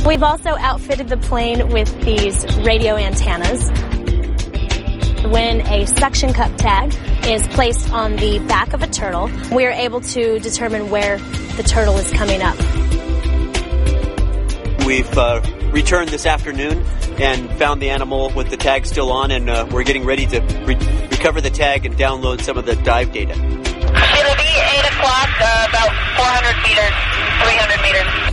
We've also outfitted the plane with these radio antennas. When a suction cup tag is placed on the back of a turtle, we are able to determine where the turtle is coming up. We've returned this afternoon and found the animal with the tag still on, and we're getting ready to recover the tag and download some of the dive data. It'll be 8 o'clock, about 400 meters, 300 meters.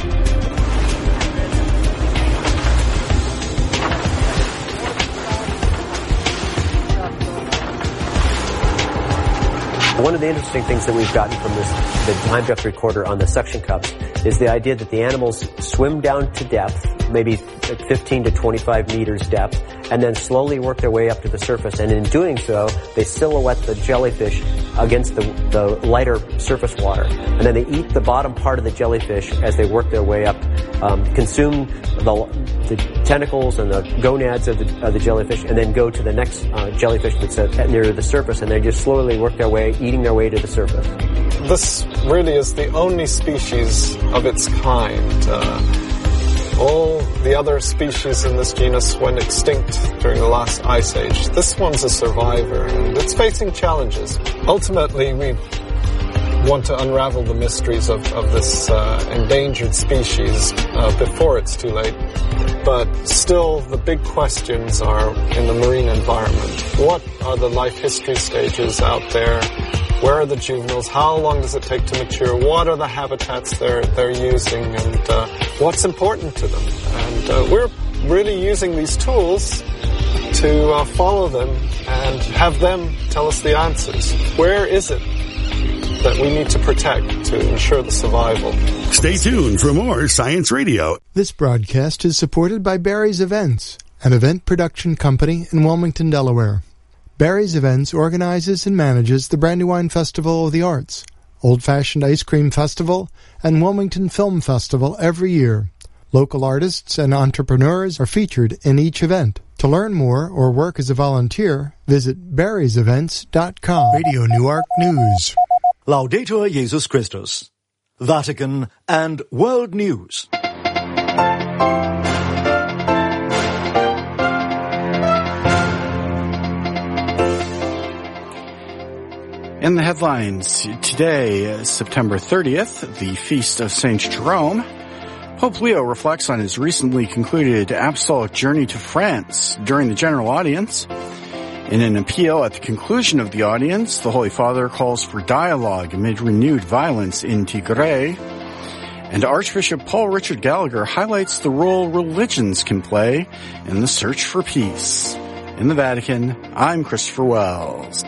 One of the interesting things that we've gotten from the time depth recorder on the suction cups is the idea that the animals swim down to depth, maybe 15 to 25 meters depth, and then slowly work their way up to the surface. And in doing so, they silhouette the jellyfish against the lighter surface water. And then they eat the bottom part of the jellyfish as they work their way up, consume the tentacles and the gonads of the jellyfish, and then go to the next jellyfish that's near the surface, and they just slowly work their way, eating their way to the surface. This really is the only species of its kind. All the other species in this genus went extinct during the last ice age. This one's a survivor, and it's facing challenges. Ultimately, we want to unravel the mysteries of this endangered species before it's too late. But still, the big questions are in the marine environment. What are the life history stages out there? Where are the juveniles? How long does it take to mature? What are the habitats they're using? And what's important to them? And we're really using these tools to follow them and have them tell us the answers. Where is it that we need to protect to ensure the survival? Stay tuned for more Science Radio. This broadcast is supported by Barry's Events, an event production company in Wilmington, Delaware. Barry's Events organizes and manages the Brandywine Festival of the Arts, Old Fashioned Ice Cream Festival, and Wilmington Film Festival every year. Local artists and entrepreneurs are featured in each event. To learn more or work as a volunteer, visit barrysevents.com. Radio Newark News. Laudetur Jesus Christus. Vatican and World News. In the headlines today, September 30th, the feast of St. Jerome, Pope Leo reflects on his recently concluded apostolic journey to France during the general audience. In an appeal at the conclusion of the audience, the Holy Father calls for dialogue amid renewed violence in Tigray. And Archbishop Paul Richard Gallagher highlights the role religions can play in the search for peace. In the Vatican, I'm Christopher Wells.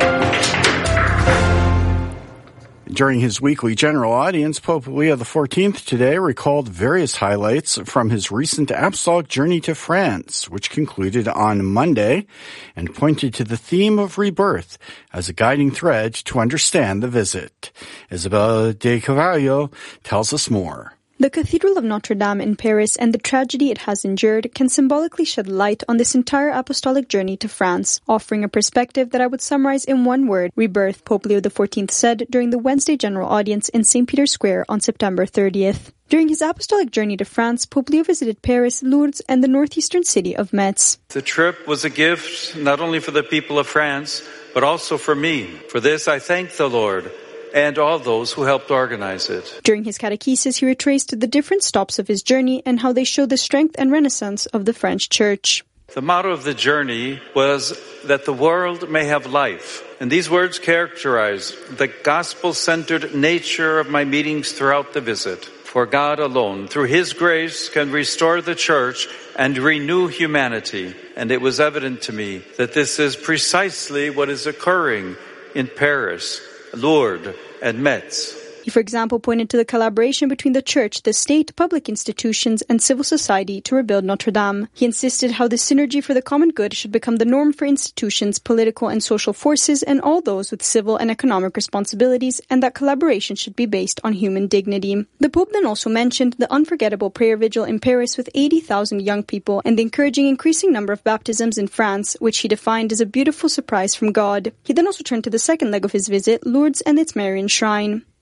During his weekly general audience, Pope Leo XIV today recalled various highlights from his recent apostolic journey to France, which concluded on Monday, and pointed to the theme of rebirth as a guiding thread to understand the visit. Isabella de Carvalho tells us more. The Cathedral of Notre Dame in Paris and the tragedy it has endured can symbolically shed light on this entire apostolic journey to France, offering a perspective that I would summarize in one word, rebirth, Pope Leo XIV said during the Wednesday general audience in St. Peter's Square on September 30th. During his apostolic journey to France, Pope Leo visited Paris, Lourdes, and the northeastern city of Metz. The trip was a gift not only for the people of France, but also for me. For this, I thank the Lord and all those who helped organize it. During his catechesis, he retraced the different stops of his journey and how they show the strength and renaissance of the French Church. The motto of the journey was that the world may have life. And these words characterize the gospel-centered nature of my meetings throughout the visit. For God alone, through His grace, can restore the Church and renew humanity. And it was evident to me that this is precisely what is occurring in Paris, Lourdes, and Metz. He, for example, pointed to the collaboration between the Church, the state, public institutions, and civil society to rebuild Notre Dame. He insisted how this synergy for the common good should become the norm for institutions, political and social forces, and all those with civil and economic responsibilities, and that collaboration should be based on human dignity. The Pope then also mentioned the unforgettable prayer vigil in Paris with 80,000 young people and the encouraging increasing number of baptisms in France, which he defined as a beautiful surprise from God. He then also turned to the second leg of his visit, Lourdes and its Marian shrine.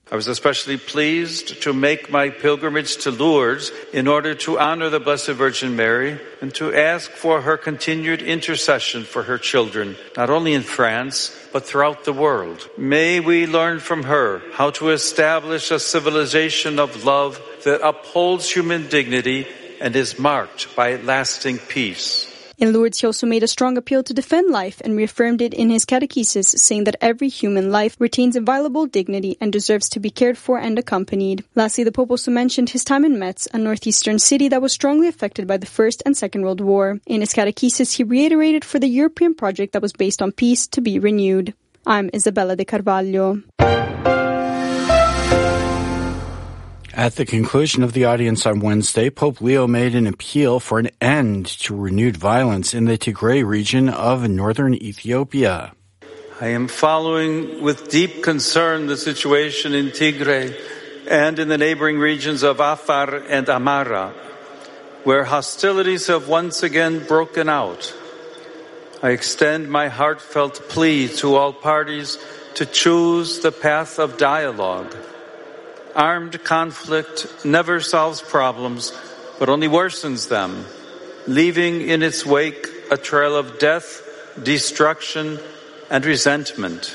I was especially pleased to make my pilgrimage to Lourdes in order to honor the Blessed Virgin Mary and to ask for her continued intercession for her children, not only in France, but throughout the world. May we learn from her how to establish a civilization of love that upholds human dignity and is marked by lasting peace. In Lourdes, he also made a strong appeal to defend life and reaffirmed it in his catechesis, saying that every human life retains inviolable dignity and deserves to be cared for and accompanied. Lastly, the Pope also mentioned his time in Metz, a northeastern city that was strongly affected by the First and Second World War. In his catechesis, he reiterated for the European project that was based on peace to be renewed. I'm Isabella de Carvalho. At the conclusion of the audience on Wednesday, Pope Leo made an appeal for an end to renewed violence in the Tigray region of northern Ethiopia. I am following with deep concern the situation in Tigray and in the neighboring regions of Afar and Amara, where hostilities have once again broken out. I extend my heartfelt plea to all parties to choose the path of dialogue. Armed conflict never solves problems, but only worsens them, leaving in its wake a trail of death, destruction, and resentment.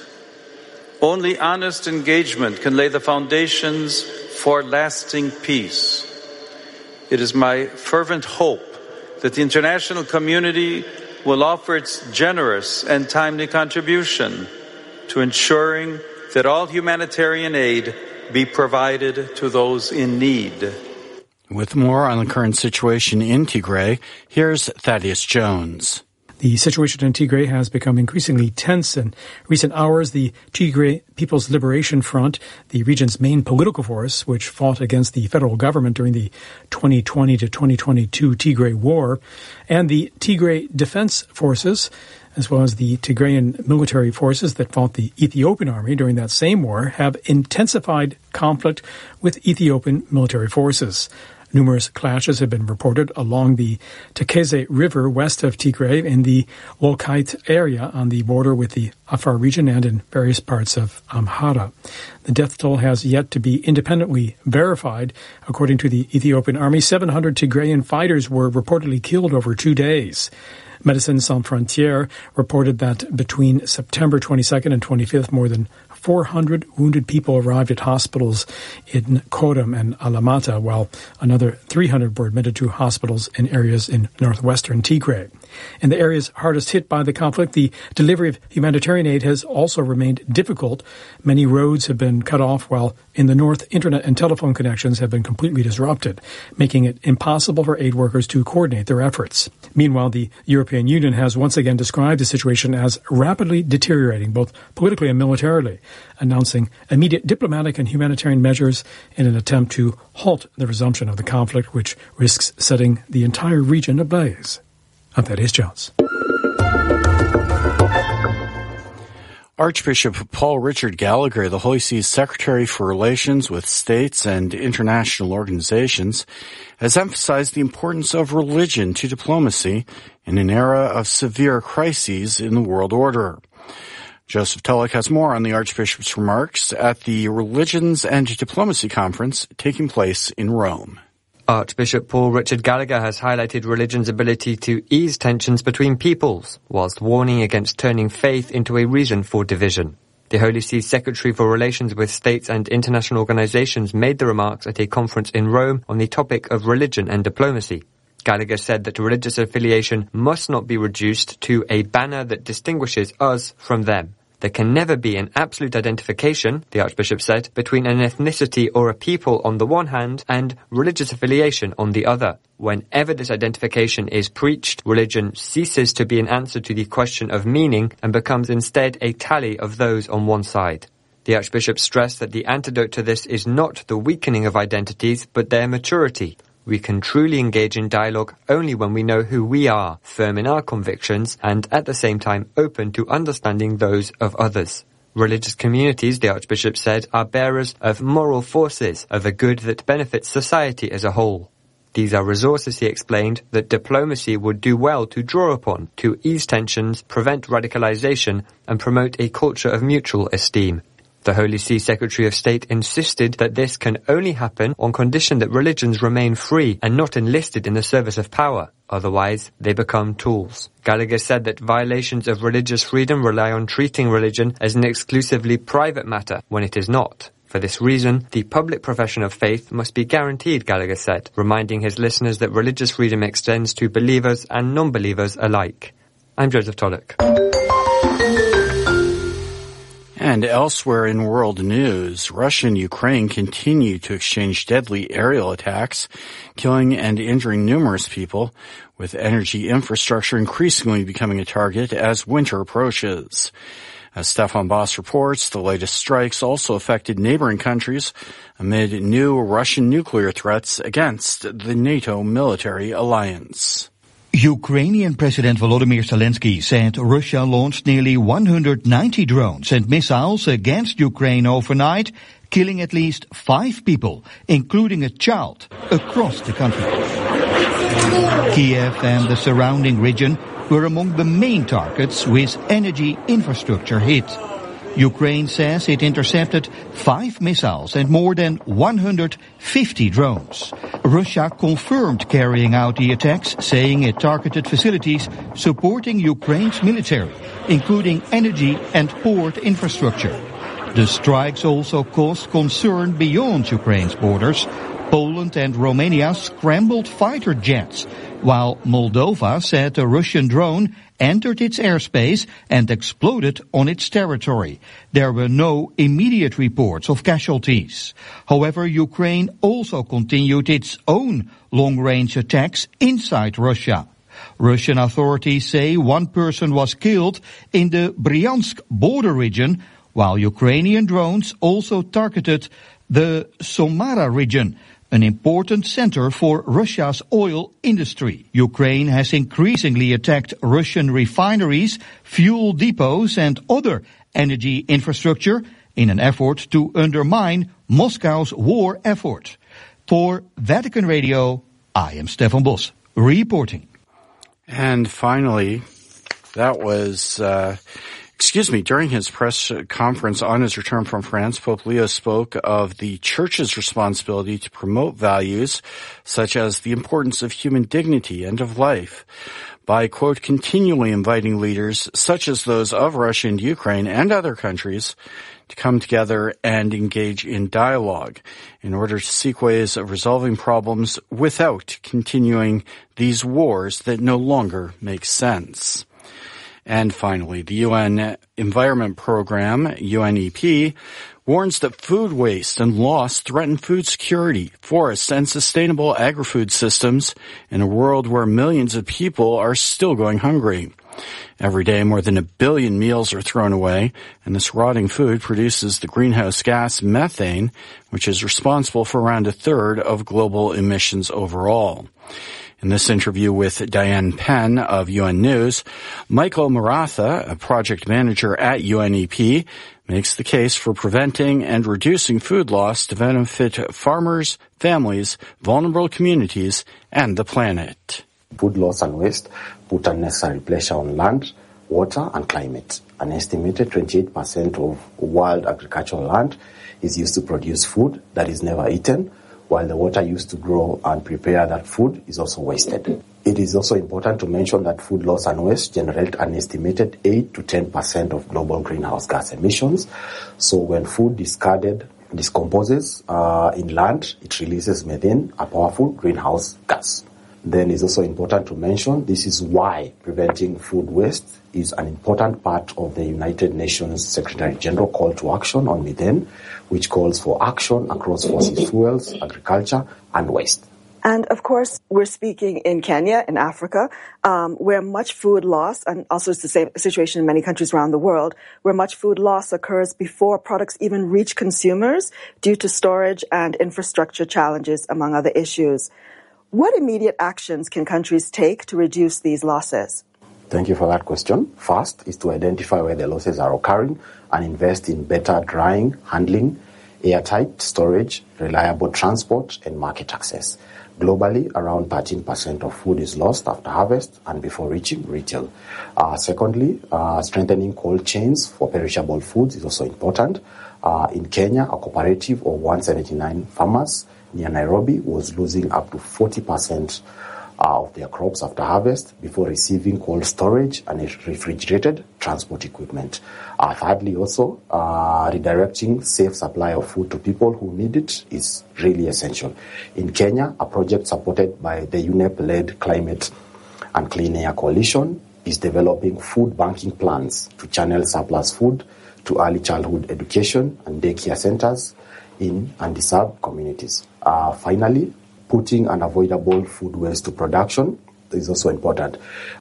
Only honest engagement can lay the foundations for lasting peace. It is my fervent hope that the international community will offer its generous and timely contribution to ensuring that all humanitarian aid be provided to those in need. With more on the current situation in Tigray, here's Thaddeus Jones. The situation in Tigray has become increasingly tense. In recent hours, the Tigray People's Liberation Front, the region's main political force, which fought against the federal government during the 2020 to 2022 Tigray War, and the Tigray Defense Forces, as well as the Tigrayan military forces that fought the Ethiopian army during that same war, have intensified conflict with Ethiopian military forces. Numerous clashes have been reported along the Tekeze River west of Tigray in the Wolkait area on the border with the Afar region and in various parts of Amhara. The death toll has yet to be independently verified. According to the Ethiopian army, 700 Tigrayan fighters were reportedly killed over 2 days. Médecins Sans Frontières reported that between September 22nd and 25th, more than 400 wounded people arrived at hospitals in Kodam and Alamata, while another 300 were admitted to hospitals in areas in northwestern Tigray. In the areas hardest hit by the conflict, the delivery of humanitarian aid has also remained difficult. Many roads have been cut off, while in the north, internet and telephone connections have been completely disrupted, making it impossible for aid workers to coordinate their efforts. Meanwhile, the European Union has once again described the situation as rapidly deteriorating, both politically and militarily, announcing immediate diplomatic and humanitarian measures in an attempt to halt the resumption of the conflict, which risks setting the entire region ablaze. I'm Thaddeus Jones. Archbishop Paul Richard Gallagher, the Holy See's Secretary for Relations with States and International Organizations, has emphasized the importance of religion to diplomacy in an era of severe crises in the world order. Joseph Tulloch has more on the Archbishop's remarks at the Religions and Diplomacy Conference taking place in Rome. Archbishop Paul Richard Gallagher has highlighted religion's ability to ease tensions between peoples, whilst warning against turning faith into a reason for division. The Holy See's Secretary for Relations with States and International Organizations made the remarks at a conference in Rome on the topic of religion and diplomacy. Gallagher said that religious affiliation must not be reduced to a banner that distinguishes us from them. There can never be an absolute identification, the Archbishop said, between an ethnicity or a people on the one hand and religious affiliation on the other. Whenever this identification is preached, religion ceases to be an answer to the question of meaning and becomes instead a tally of those on one side. The Archbishop stressed that the antidote to this is not the weakening of identities, but their maturity. We can truly engage in dialogue only when we know who we are, firm in our convictions, and at the same time open to understanding those of others. Religious communities, the Archbishop said, are bearers of moral forces, of a good that benefits society as a whole. These are resources, he explained, that diplomacy would do well to draw upon, to ease tensions, prevent radicalization, and promote a culture of mutual esteem. The Holy See Secretary of State insisted that this can only happen on condition that religions remain free and not enlisted in the service of power. Otherwise, they become tools. Gallagher said that violations of religious freedom rely on treating religion as an exclusively private matter when it is not. For this reason, the public profession of faith must be guaranteed, Gallagher said, reminding his listeners that religious freedom extends to believers and non-believers alike. I'm Joseph Tollock. And elsewhere in world news, Russia and Ukraine continue to exchange deadly aerial attacks, killing and injuring numerous people, with energy infrastructure increasingly becoming a target as winter approaches. As Stefan Boss reports, the latest strikes also affected neighboring countries amid new Russian nuclear threats against the NATO military alliance. Ukrainian President Volodymyr Zelensky said Russia launched nearly 190 drones and missiles against Ukraine overnight, killing at least 5 people, including a child, across the country. Kiev and the surrounding region were among the main targets with energy infrastructure hit. Ukraine says it intercepted 5 missiles and more than 150 drones. Russia confirmed carrying out the attacks, saying it targeted facilities supporting Ukraine's military, including energy and port infrastructure. The strikes also caused concern beyond Ukraine's borders. Poland and Romania scrambled fighter jets, while Moldova said a Russian drone entered its airspace and exploded on its territory. There were no immediate reports of casualties. However, Ukraine also continued its own long-range attacks inside Russia. Russian authorities say 1 person was killed in the Bryansk border region, while Ukrainian drones also targeted the Samara region, an important center for Russia's oil industry. Ukraine has increasingly attacked Russian refineries, fuel depots and other energy infrastructure in an effort to undermine Moscow's war effort. For Vatican Radio, I am Stefan Bos, reporting. And finally, that was... during his press conference on his return from France, Pope Leo spoke of the Church's responsibility to promote values such as the importance of human dignity and of life by, quote, continually inviting leaders such as those of Russia and Ukraine and other countries to come together and engage in dialogue in order to seek ways of resolving problems without continuing these wars that no longer make sense. And finally, the UN Environment Program, UNEP, warns that food waste and loss threaten food security, forests, and sustainable agri-food systems in a world where millions of people are still going hungry. Every day, more than 1 billion meals are thrown away, and this rotting food produces the greenhouse gas methane, which is responsible for around 1/3 of global emissions overall. In this interview with Diane Penn of UN News, Michael Maratha, a project manager at UNEP, makes the case for preventing and reducing food loss to benefit farmers, families, vulnerable communities, and the planet. Food loss and waste put unnecessary pressure on land, water, and climate. An estimated 28% of world agricultural land is used to produce food that is never eaten, while the water used to grow and prepare that food is also wasted. It is also important to mention that food loss and waste generate an estimated 8 to 10% of global greenhouse gas emissions. So when food decomposes in land, it releases methane, a powerful greenhouse gas. Then it's also important to mention this is why preventing food waste is an important part of the United Nations Secretary General call to action on methane, which calls for action across fossil fuels, agriculture, and waste. And of course, we're speaking in Kenya, in Africa, where much food loss, and also it's the same situation in many countries around the world, where much food loss occurs before products even reach consumers due to storage and infrastructure challenges, among other issues. What immediate actions can countries take to reduce these losses? Thank you for that question. First is to identify where the losses are occurring and invest in better drying, handling, airtight storage, reliable transport, and market access. Globally, around 13% of food is lost after harvest and before reaching retail. Secondly, strengthening cold chains for perishable foods is also important. In Kenya, a cooperative of 179 farmers near Nairobi was losing up to 40% of their crops after harvest before receiving cold storage and refrigerated transport equipment. Thirdly, also, redirecting safe supply of food to people who need it is really essential. In Kenya, a project supported by the UNEP-led Climate and Clean Air Coalition is developing food banking plans to channel surplus food to early childhood education and daycare centers in undeserved communities. Finally, putting unavoidable food waste to production is also important.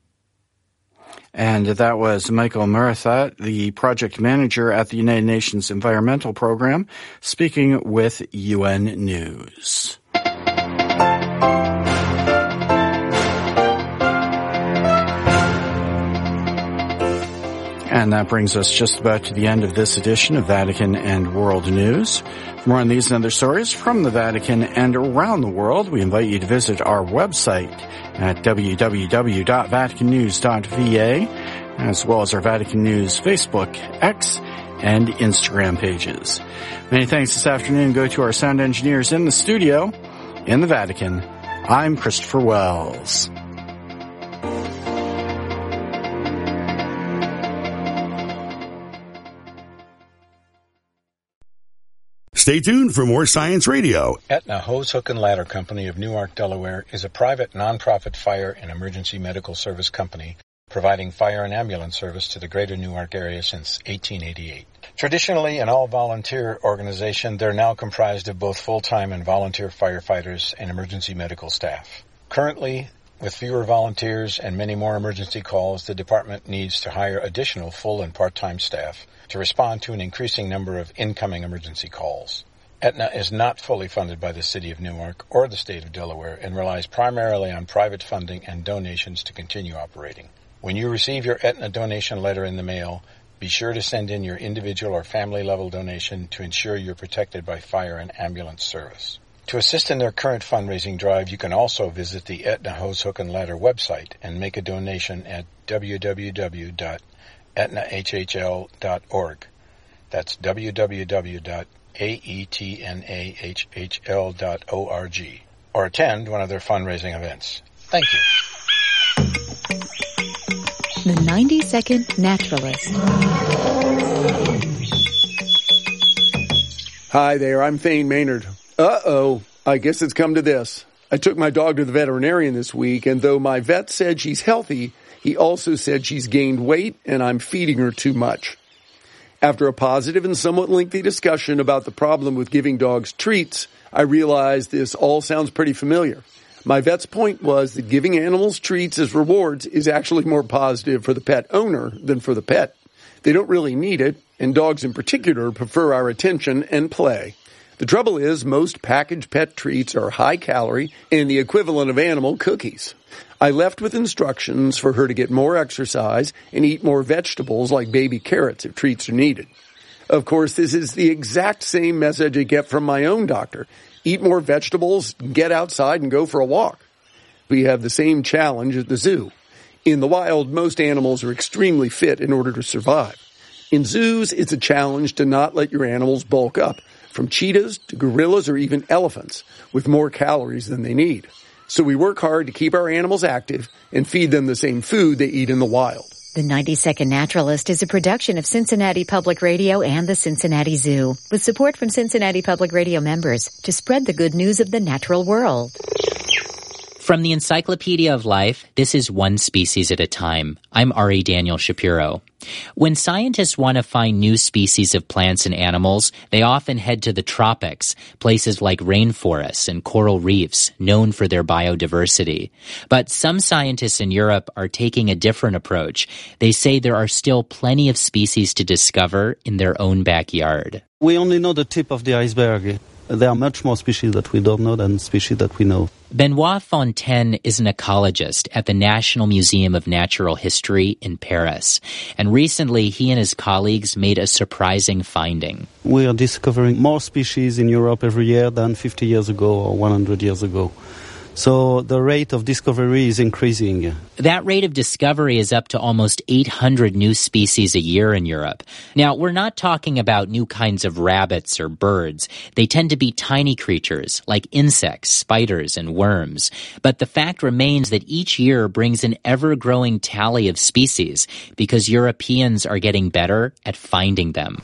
And that was Michael Murathat, the project manager at the United Nations Environmental Program, speaking with UN News. And that brings us just about to the end of this edition of Vatican and World News. For more on these and other stories from the Vatican and around the world, we invite you to visit our website at www.vaticannews.va, as well as our Vatican News Facebook, X, and Instagram pages. Many thanks this afternoon go to our sound engineers in the studio in the Vatican. I'm Christopher Wells. Stay tuned for more Science Radio. Aetna Hose, Hook, and Ladder Company of Newark, Delaware is a private nonprofit fire and emergency medical service company providing fire and ambulance service to the greater Newark area since 1888. Traditionally an all-volunteer organization, they're now comprised of both full-time and volunteer firefighters and emergency medical staff. Currently, with fewer volunteers and many more emergency calls, the department needs to hire additional full and part-time staff to respond to an increasing number of incoming emergency calls. Aetna is not fully funded by the City of Newark or the State of Delaware and relies primarily on private funding and donations to continue operating. When you receive your Aetna donation letter in the mail, be sure to send in your individual or family-level donation to ensure you're protected by fire and ambulance service. To assist in their current fundraising drive, you can also visit the Aetna Hose, Hook, and Ladder website and make a donation at www.aetnahhl.org. That's www.aetnahhl.org. Or attend one of their fundraising events. Thank you. The 90-Second Naturalist. Hi there, I'm Thane Maynard. Uh-oh, I guess it's come to this. I took my dog to the veterinarian this week, and though my vet said she's healthy, he also said she's gained weight and I'm feeding her too much. After a positive and somewhat lengthy discussion about the problem with giving dogs treats, I realized this all sounds pretty familiar. My vet's point was that giving animals treats as rewards is actually more positive for the pet owner than for the pet. They don't really need it, and dogs in particular prefer our attention and play. The trouble is, most packaged pet treats are high calorie and the equivalent of animal cookies. I left with instructions for her to get more exercise and eat more vegetables like baby carrots if treats are needed. Of course, this is the exact same message I get from my own doctor. Eat more vegetables, get outside, and go for a walk. We have the same challenge at the zoo. In the wild, most animals are extremely fit in order to survive. In zoos, it's a challenge to not let your animals bulk up, from cheetahs to gorillas or even elephants, with more calories than they need. So we work hard to keep our animals active and feed them the same food they eat in the wild. The 90-Second Naturalist is a production of Cincinnati Public Radio and the Cincinnati Zoo, with support from Cincinnati Public Radio members to spread the good news of the natural world. From the Encyclopedia of Life, this is One Species at a Time. I'm Ari Daniel Shapiro. When scientists want to find new species of plants and animals, they often head to the tropics, places like rainforests and coral reefs, known for their biodiversity. But some scientists in Europe are taking a different approach. They say there are still plenty of species to discover in their own backyard. We only know the tip of the iceberg. There are much more species that we don't know than species that we know. Benoit Fontaine is an ecologist at the National Museum of Natural History in Paris. And recently, he and his colleagues made a surprising finding. We are discovering more species in Europe every year than 50 years ago or 100 years ago. So the rate of discovery is increasing. That rate of discovery is up to almost 800 new species a year in Europe. Now, we're not talking about new kinds of rabbits or birds. They tend to be tiny creatures like insects, spiders, and worms. But the fact remains that each year brings an ever-growing tally of species because Europeans are getting better at finding them.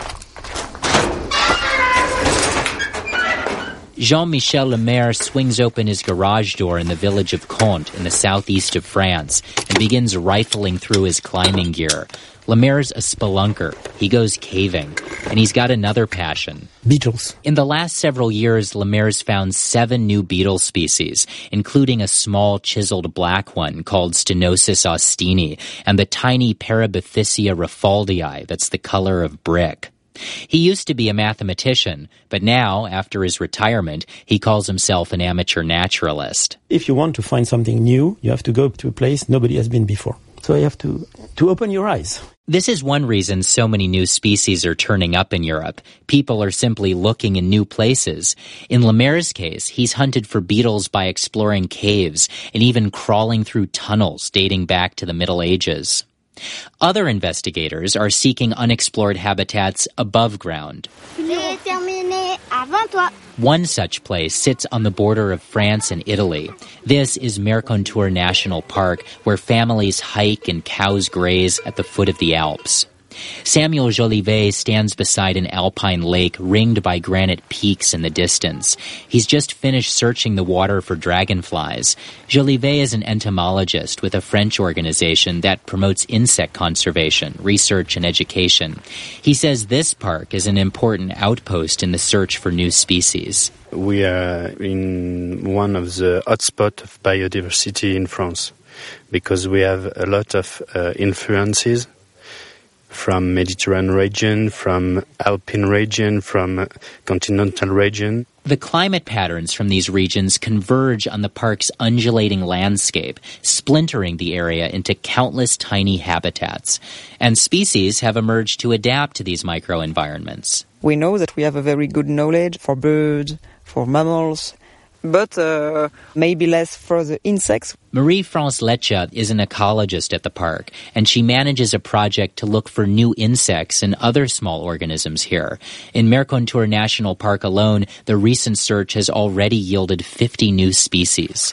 Jean-Michel Lemaire swings open his garage door in the village of Contes in the southeast of France and begins rifling through his climbing gear. Lemaire's a spelunker. He goes caving. And he's got another passion. Beetles. In the last several years, Lemaire's found 7 new beetle species, including a small chiseled black one called Stenosis austini and the tiny Parabathisia rafaldii that's the color of brick. He used to be a mathematician, but now, after his retirement, he calls himself an amateur naturalist. If you want to find something new, you have to go to a place nobody has been before. So you have to open your eyes. This is one reason so many new species are turning up in Europe. People are simply looking in new places. In Lemaire's case, he's hunted for beetles by exploring caves and even crawling through tunnels dating back to the Middle Ages. Other investigators are seeking unexplored habitats above ground. One such place sits on the border of France and Italy. This is Mercantour National Park, where families hike and cows graze at the foot of the Alps. Samuel Jolivet stands beside an alpine lake ringed by granite peaks in the distance. He's just finished searching the water for dragonflies. Jolivet is an entomologist with a French organization that promotes insect conservation, research, and education. He says this park is an important outpost in the search for new species. We are in one of the hotspots of biodiversity in France because we have a lot of influences from Mediterranean region, from Alpine region, from continental region. The climate patterns from these regions converge on the park's undulating landscape, splintering the area into countless tiny habitats. And species have emerged to adapt to these microenvironments. We know that we have a very good knowledge for birds, for mammals, but maybe less for the insects. Marie-France Leccia is an ecologist at the park, and she manages a project to look for new insects and other small organisms here. In Mercantour National Park alone, the recent search has already yielded 50 new species.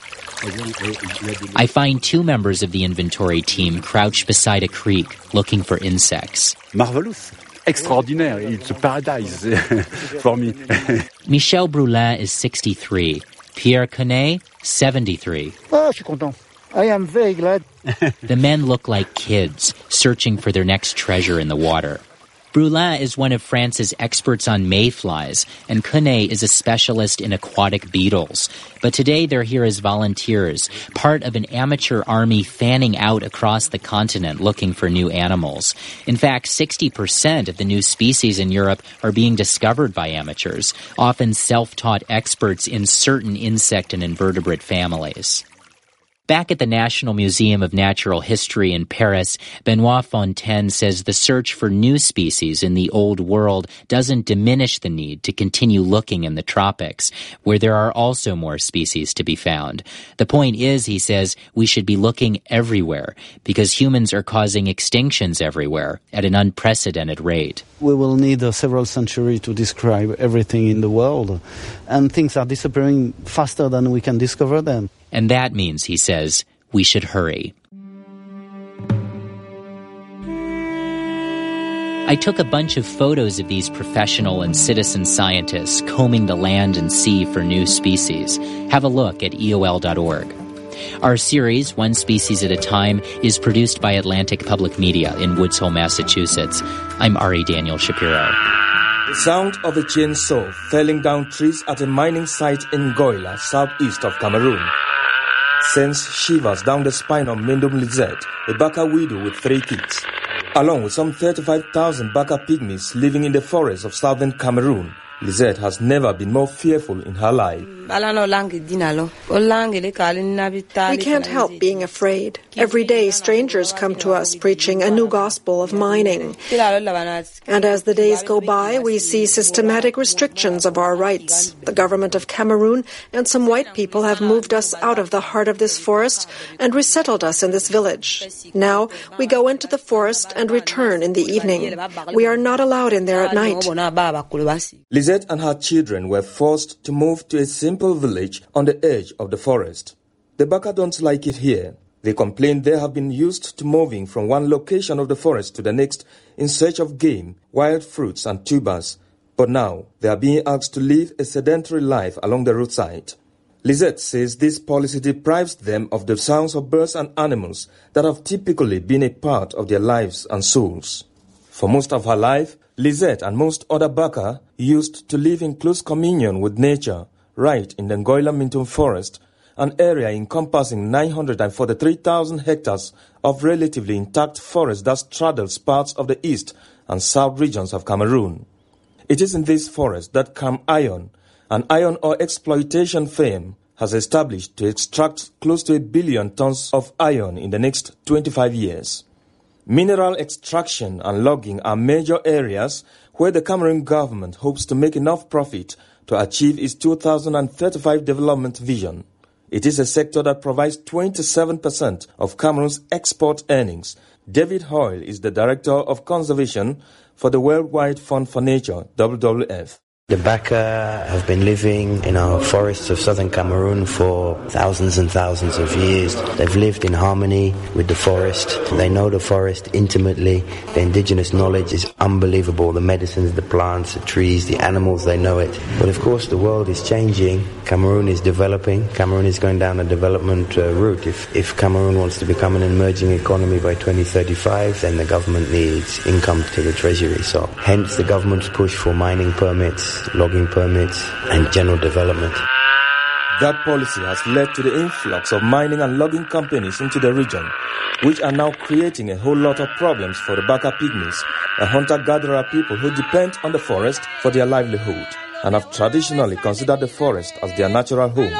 I find 2 members of the inventory team crouched beside a creek looking for insects. Marvelous. Extraordinaire. It's a paradise for me. Michel Brulin is 63. Pierre Connet, 73. Je suis content. I am very glad. The men look like kids, searching for their next treasure in the water. Brulin is one of France's experts on mayflies, and Connet is a specialist in aquatic beetles. But today they're here as volunteers, part of an amateur army fanning out across the continent looking for new animals. In fact, 60% of the new species in Europe are being discovered by amateurs, often self-taught experts in certain insect and invertebrate families. Back at the National Museum of Natural History in Paris, Benoit Fontaine says the search for new species in the Old World doesn't diminish the need to continue looking in the tropics, where there are also more species to be found. The point is, he says, we should be looking everywhere, because humans are causing extinctions everywhere at an unprecedented rate. We will need several centuries to describe everything in the world, and things are disappearing faster than we can discover them. And that means, he says, we should hurry. I took a bunch of photos of these professional and citizen scientists combing the land and sea for new species. Have a look at EOL.org. Our series, One Species at a Time, is produced by Atlantic Public Media in Woods Hole, Massachusetts. I'm Ari Daniel Shapiro. The sound of a chainsaw felling down trees at a mining site in Goila, southeast of Cameroon, sends shivers down the spine of Mindum Lizette, a Baka widow with 3 kids. Along with some 35,000 Baka pygmies living in the forests of southern Cameroon, Lizette has never been more fearful in her life. We can't help being afraid. Every day strangers come to us preaching a new gospel of mining. And as the days go by, we see systematic restrictions of our rights. The government of Cameroon and some white people have moved us out of the heart of this forest and resettled us in this village. Now we go into the forest and return in the evening. We are not allowed in there at night. Lizette and her children were forced to move to a simple village on the edge of the forest. The Baka don't like it here. They complain they have been used to moving from one location of the forest to the next in search of game, wild fruits and tubers. But now they are being asked to live a sedentary life along the roadside. Lizette says this policy deprives them of the sounds of birds and animals that have typically been a part of their lives and souls. For most of her life, Lizette and most other Baka used to live in close communion with nature right in the Ngoila Mintum forest, an area encompassing 943,000 hectares of relatively intact forest that straddles parts of the east and south regions of Cameroon. It is in this forest that Cam Iron, an iron ore exploitation firm, has established to extract close to 1 billion tons of iron in the next 25 years. Mineral extraction and logging are major areas where the Cameroon government hopes to make enough profit to achieve its 2035 development vision. It is a sector that provides 27% of Cameroon's export earnings. David Hoyle is the Director of Conservation for the Worldwide Fund for Nature, WWF. The Baka have been living in our forests of southern Cameroon for thousands and thousands of years. They've lived in harmony with the forest. They know the forest intimately. The indigenous knowledge is unbelievable. The medicines, the plants, the trees, the animals, they know it. But of course the world is changing. Cameroon is developing. Cameroon is going down a development route. If Cameroon wants to become an emerging economy by 2035, then the government needs income to the treasury. So hence the government's push for mining permits, logging permits, and general development. That policy has led to the influx of mining and logging companies into the region, which are now creating a whole lot of problems for the Baka Pygmies, a hunter-gatherer people who depend on the forest for their livelihood and have traditionally considered the forest as their natural home.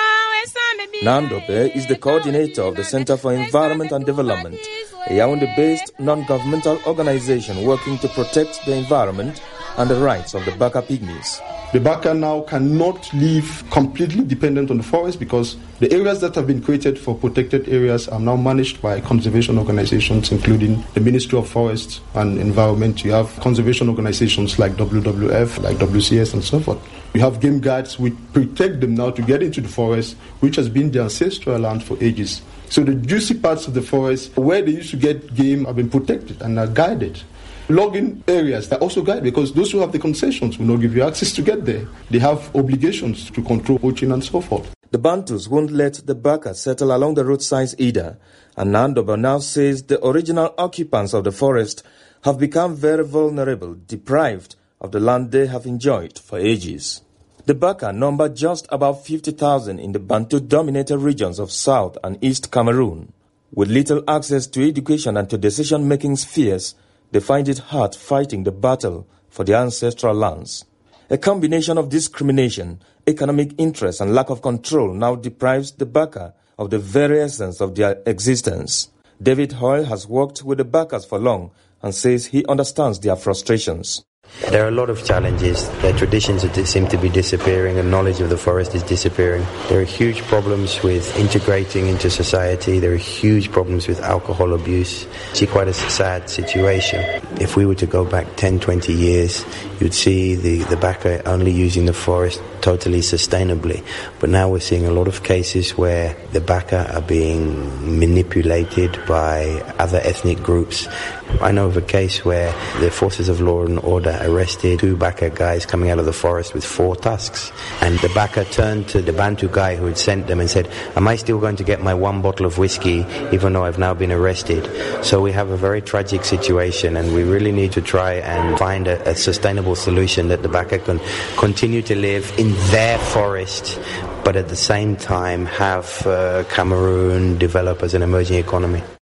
Nandobe is the coordinator of the Center for Environment and Development, a Yaoundé-based non-governmental organization working to protect the environment and the rights of the Baka Pygmies. The Baka now cannot live completely dependent on the forest because the areas that have been created for protected areas are now managed by conservation organizations, including the Ministry of Forests and Environment. You have conservation organizations like WWF, like WCS and so forth. You have game guards which protect them now to get into the forest, which has been their ancestral land for ages. So the juicy parts of the forest where they used to get game have been protected and are guided. Logging areas are also guided because those who have the concessions will not give you access to get there. They have obligations to control poaching and so forth. The Bantus won't let the Baka settle along the roadsides either, and Nandoba now says the original occupants of the forest have become very vulnerable, deprived of the land they have enjoyed for ages. The Baka number just about 50,000 in the Bantu-dominated regions of South and East Cameroon. With little access to education and to decision-making spheres, they find it hard fighting the battle for their ancestral lands. A combination of discrimination, economic interest, and lack of control now deprives the Baka of the very essence of their existence. David Hoyle has worked with the Bakas for long and says he understands their frustrations. There are a lot of challenges. Their traditions seem to be disappearing and knowledge of the forest is disappearing. There are huge problems with integrating into society. There are huge problems with alcohol abuse. It's quite a sad situation. If we were to go back 10, 20 years, you'd see the Baka only using the forest totally sustainably. But now we're seeing a lot of cases where the Baka are being manipulated by other ethnic groups. I know of a case where the forces of law and order arrested 2 Baka guys coming out of the forest with 4 tusks. And the Baka turned to the Bantu guy who had sent them and said, am I still going to get my 1 bottle of whiskey even though I've now been arrested? So we have a very tragic situation and we really need to try and find a sustainable solution that the Baka can continue to live in their forest but at the same time have Cameroon develop as an emerging economy.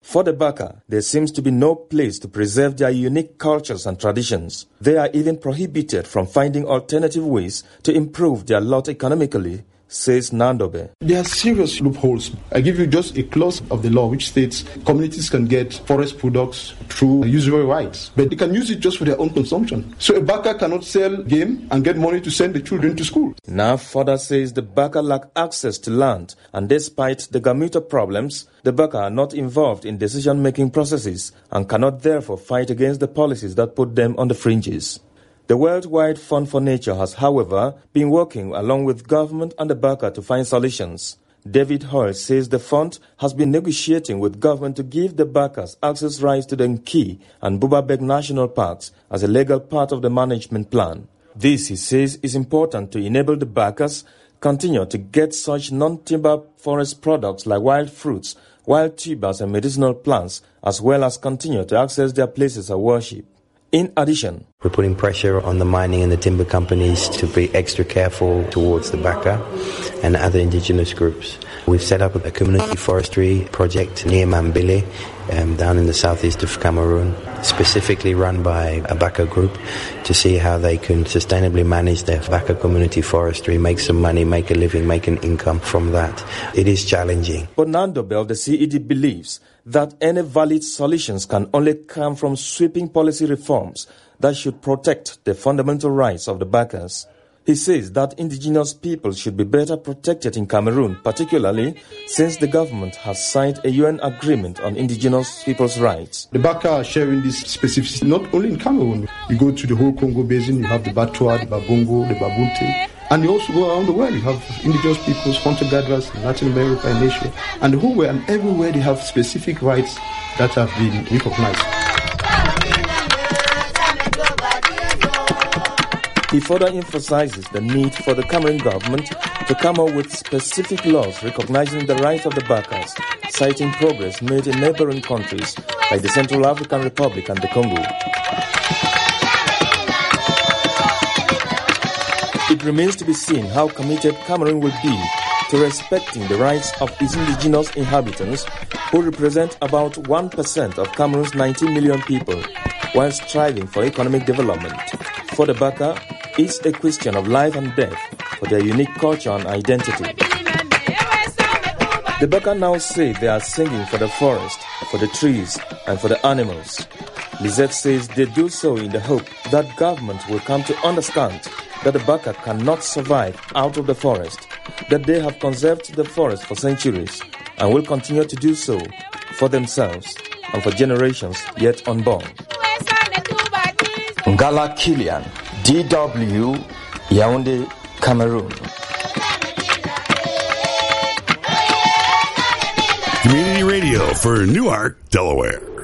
For the Baka, there seems to be no place to preserve their unique cultures and traditions. They are even prohibited from finding alternative ways to improve their lot economically, says Nandobe. There are serious loopholes. I give you just a clause of the law which states communities can get forest products through usury rights, but they can use it just for their own consumption. So a Baka cannot sell game and get money to send the children to school. Now further says the Baka lack access to land, and despite the Gamuta problems, the Baka are not involved in decision-making processes and cannot therefore fight against the policies that put them on the fringes. The Worldwide Fund for Nature has, however, been working along with government and the Baka to find solutions. David Hoyle says the fund has been negotiating with government to give the Bakas access rights to the Nki and Bubabeg National Parks as a legal part of the management plan. This, he says, is important to enable the Bakas continue to get such non-timber forest products like wild fruits, wild tubers and medicinal plants, as well as continue to access their places of worship. In addition, we're putting pressure on the mining and the timber companies to be extra careful towards the Baka and other indigenous groups. We've set up a community forestry project near Mambili, down in the southeast of Cameroon, specifically run by a Baka group to see how they can sustainably manage their Baka community forestry, make some money, make a living, make an income from that. It is challenging. But Nando Bell, the CED, believes that any valid solutions can only come from sweeping policy reforms that should protect the fundamental rights of the Bakas. He says that indigenous people should be better protected in Cameroon, particularly since the government has signed a UN agreement on indigenous people's rights. The Baka are sharing this specificity not only in Cameroon. You go to the whole Congo Basin, you have the Batwa, the Babongo, the Babunte. And you also go around the world, you have indigenous peoples, hunter-gatherers in Latin America and Asia. And the whole way and everywhere they have specific rights that have been recognized. He further emphasizes the need for the Cameroon government to come up with specific laws recognizing the rights of the Bakas, citing progress made in neighboring countries like the Central African Republic and the Congo. It remains to be seen how committed Cameroon will be to respecting the rights of its indigenous inhabitants, who represent about 1% of Cameroon's 19 million people, while striving for economic development. For the Baka, it's a question of life and death for their unique culture and identity. The Baka now say they are singing for the forest, for the trees, and for the animals. Lizette says they do so in the hope that government will come to understand that the Baka cannot survive out of the forest, that they have conserved the forest for centuries and will continue to do so for themselves and for generations yet unborn. Ngala Kilian, DW, Yaoundé, Cameroon. Community Radio for Newark, Delaware.